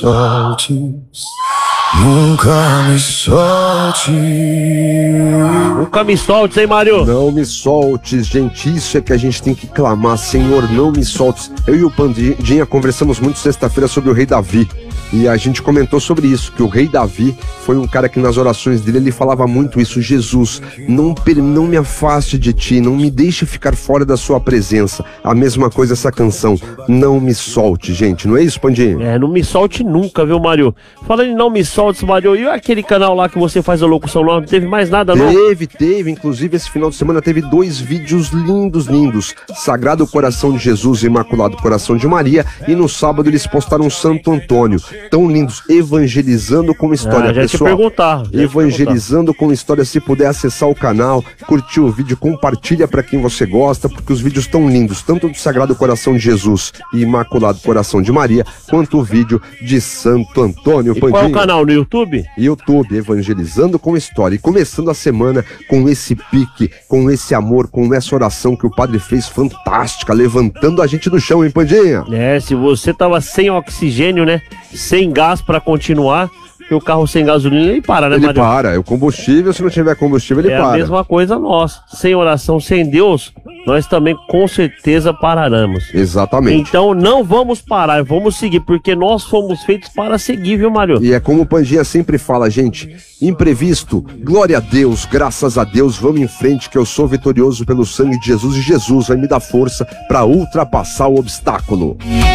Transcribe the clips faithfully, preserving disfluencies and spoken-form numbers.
soltes, nunca me solte. Nunca me soltes, hein, Mário? Não me soltes, gente, isso é que a gente tem que clamar, Senhor, não me soltes. Eu e o Pandinha conversamos muito sexta-feira sobre o rei Davi, e a gente comentou sobre isso, que o rei Davi foi um cara que nas orações dele, ele falava muito isso: Jesus, não, não me afaste de ti, não me deixe ficar fora da sua presença. A mesma coisa essa canção, não me solte, gente, não é isso, Pandinha? É, não me solte nunca, viu, Mário? Falando em não me soltes, Mário, e aquele canal lá que você faz a locução, não teve mais nada, não? Teve, teve, inclusive esse final de semana teve dois vídeos lindos, lindos, Sagrado Coração de Jesus e Imaculado Coração de Maria, e no sábado eles postaram Santo Antônio, tão lindos, evangelizando com história, ah, já pessoal, te perguntar, já evangelizando te perguntar. com história. Se puder acessar o canal, curtir o vídeo, compartilha para quem você gosta, porque os vídeos tão lindos, tanto do Sagrado Coração de Jesus e Imaculado Coração de Maria, quanto o vídeo de Santo Antônio. E qual é o canal, no YouTube? YouTube, Evangelizando com História, e começando a semana com esse pique, com esse amor, com essa oração que o padre fez fantástica, levantando a gente do chão, hein, Pandinha? É, se você tava sem oxigênio, né, sem gás pra continuar, porque o carro sem gasolina, ele para, né, Ele Mário? para, é o combustível, se não tiver combustível, ele é para. É a mesma coisa nós, sem oração, sem Deus, nós também com certeza pararemos. Exatamente. Então não vamos parar, vamos seguir, porque nós fomos feitos para seguir, viu, Mário? E é como o Pandinha sempre fala, gente, imprevisto, glória a Deus, graças a Deus, vamos em frente, que eu sou vitorioso pelo sangue de Jesus, e Jesus vai me dar força para ultrapassar o obstáculo.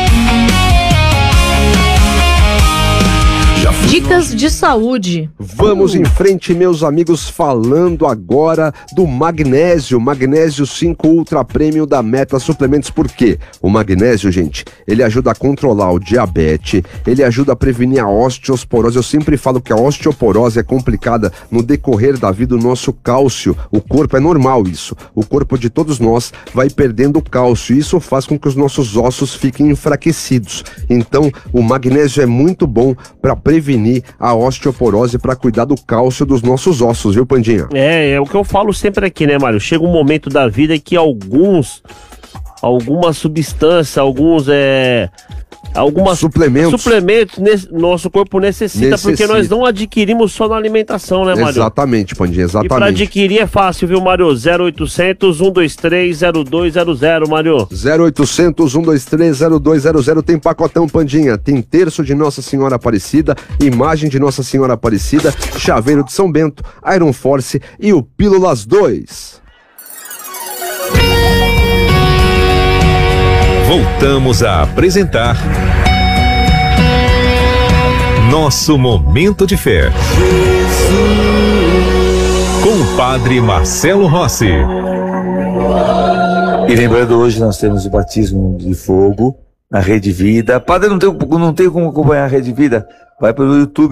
Dicas de saúde. Vamos em frente, meus amigos, falando agora do magnésio, magnésio cinco Ultra Premium da Meta Suplementos. Por quê? O magnésio, gente, ele ajuda a controlar o diabetes, ele ajuda a prevenir a osteoporose. Eu sempre falo que a osteoporose é complicada no decorrer da vida. O nosso cálcio, o corpo, é normal isso, o corpo de todos nós vai perdendo cálcio, e isso faz com que os nossos ossos fiquem enfraquecidos. Então, o magnésio é muito bom para prevenir a osteoporose, para cuidar do cálcio dos nossos ossos, viu, Pandinha? É, é o que eu falo sempre aqui, né, Mário? Chega um momento da vida que alguns, alguma substância, alguns, é... Algumas suplementos, suplementos nesse, nosso corpo necessita, necessita, porque nós não adquirimos só na alimentação, né, Mário? Exatamente, Pandinha, exatamente. E pra adquirir é fácil, viu, Mário? zero oitocentos, um dois três, zero dois zero zero, Mário. zero oitocentos, um dois três, zero dois zero zero, tem pacotão, Pandinha. Tem terço de Nossa Senhora Aparecida, imagem de Nossa Senhora Aparecida, chaveiro de São Bento, Iron Force e o Pílulas dois. Voltamos a apresentar Nosso Momento de Fé, com o Padre Marcelo Rossi. E lembrando, hoje nós temos o batismo de fogo na Rede Vida. Padre, não tem, não tem como acompanhar a Rede Vida? Vai pelo YouTube.